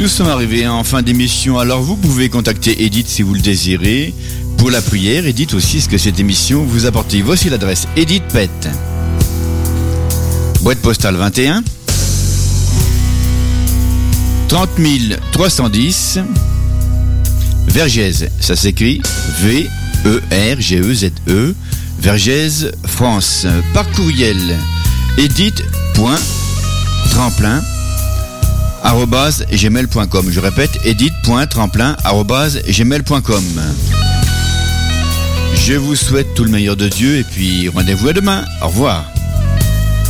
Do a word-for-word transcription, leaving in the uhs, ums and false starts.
Nous sommes arrivés en fin d'émission, alors vous pouvez contacter Edith si vous le désirez pour la prière et dites aussi ce que cette émission vous apporte. Voici l'adresse: Edith Pett, boîte postale vingt et un, trente mille trois cent dix, Vergès, ça s'écrit V E R G E Z E, Vergès, France. Par courriel, edith.tremplin arobase gmail point com. Je répète, edith.tremplin arobase gmail point com. Je vous souhaite tout le meilleur de Dieu et puis rendez-vous à demain. Au revoir.